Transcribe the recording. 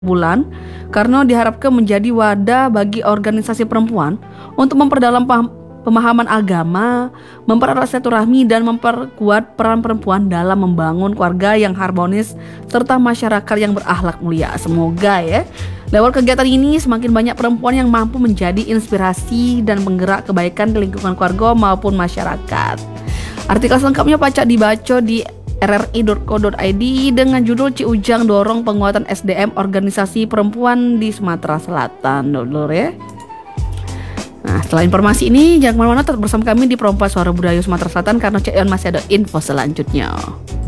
bulan karena diharapkan menjadi wadah bagi organisasi perempuan untuk memperdalam pemahaman agama, mempererat silaturahmi dan memperkuat peran perempuan dalam membangun keluarga yang harmonis serta masyarakat yang berakhlak mulia. Semoga ya, lewat kegiatan ini semakin banyak perempuan yang mampu menjadi inspirasi dan penggerak kebaikan di lingkungan keluarga maupun masyarakat. Artikel selengkapnya pacak dibaca di rri.co.id dengan judul Ci Ujang dorong penguatan SDM organisasi perempuan di Sumatera Selatan, dulur ya. Nah, setelah informasi ini jangan kemana-mana, tetap bersama kami di Perempuan Suara Budaya Sumatera Selatan karena Cek Yon masih ada info selanjutnya.